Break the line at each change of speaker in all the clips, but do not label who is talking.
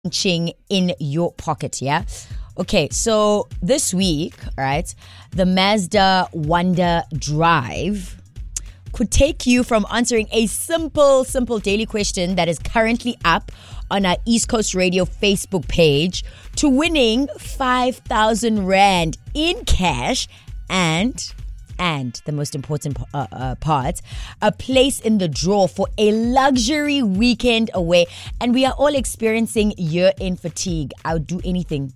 ching in your pocket, yeah? Okay, so this week, right, the Mazda Wonder Drive could take you from answering a simple daily question that is currently up on our East Coast Radio Facebook page to winning 5,000 Rand in cash and the most important part, a place in the draw for a luxury weekend away. And we are all experiencing year-end fatigue. I would do anything,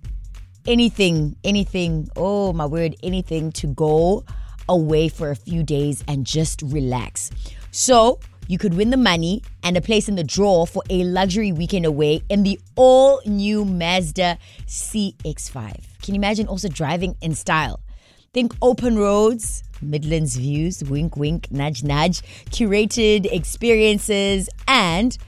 oh my word, anything to go away for a few days and just relax. So you could win the money and a place in the draw for a luxury weekend away in the all-new Mazda CX-5. Can you imagine also driving in style? Think open roads, Midlands views, wink, wink, nudge, nudge, curated experiences, and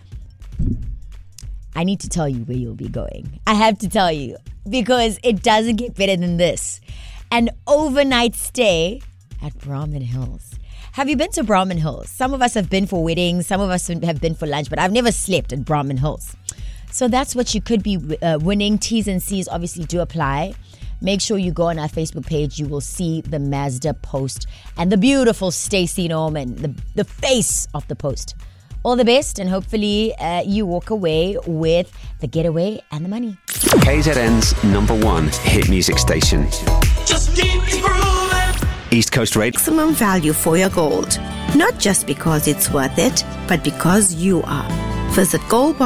I need to tell you where you'll be going. I have to tell you because it doesn't get better than this. An overnight stay at Brahman Hills. Have you been to Brahman Hills? Some of us have been for weddings, some of us have been for lunch, but I've never slept at Brahman Hills. So that's what you could be winning. T's and C's obviously do apply. Make sure you go on our Facebook page. You will see the Mazda post and the beautiful Stacey Norman, the face of the post. All the best, and hopefully you walk away with the getaway and the money.
KZN's #1 hit music station.
Just keep grooving.
East Coast Radio.
Maximum value for your gold. Not just because it's worth it, but because you are. Visit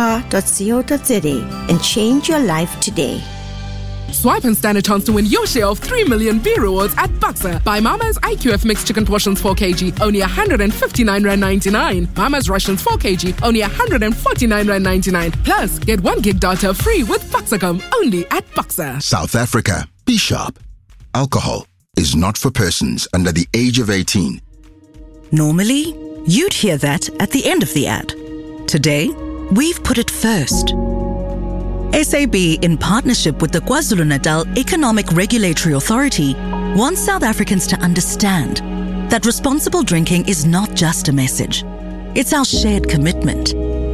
goldbar.co.za and change your life today.
Swipe and stand a chance to win your share of 3 million B rewards at Buxa. Buy Mama's IQF mixed chicken portions 4 kg, only 159 Rand 99. Mama's Russians 4 kg, only 149 Rand 99. Plus, get 1 gig data free with Buxacom, only at Buxa.
South Africa. Be sharp. Alcohol is not for persons under the age of 18.
Normally, you'd hear that at the end of the ad. Today, we've put it first. SAB, in partnership with the KwaZulu-Natal Economic Regulatory Authority, wants South Africans to understand that responsible drinking is not just a message. It's our shared commitment.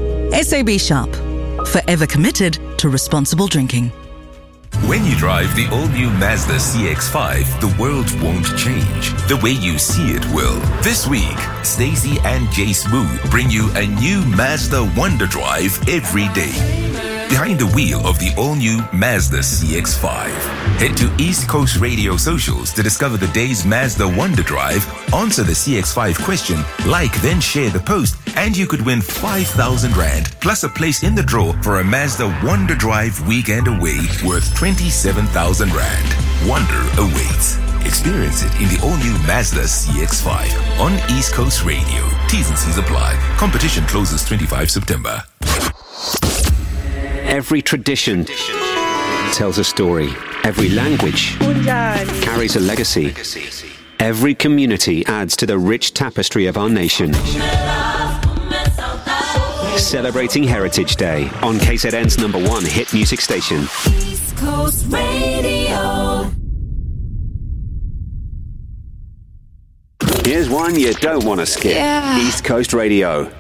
SAB Sharp, forever committed to responsible drinking.
When you drive the all-new Mazda CX-5, the world won't change. The way you see it will. This week, Stacey and Jay Smooth bring you a new Mazda Wonder Drive every day. Behind the wheel of the all-new Mazda CX-5. Head to East Coast Radio socials to discover the day's Mazda Wonder Drive, answer the CX-5 question, like, then share the post, and you could win 5,000 Rand, plus a place in the draw for a Mazda Wonder Drive weekend away worth 27,000 Rand. Wonder awaits. Experience it in the all-new Mazda CX-5 on East Coast Radio. T's and C's apply. Competition closes 25 September.
Every tradition tells a story. Every language carries a legacy. Every community adds to the rich tapestry of our nation. Celebrating Heritage Day on KZN's #1 hit music station.
East Coast Radio.
Here's one you don't want to skip.
Yeah.
East Coast Radio.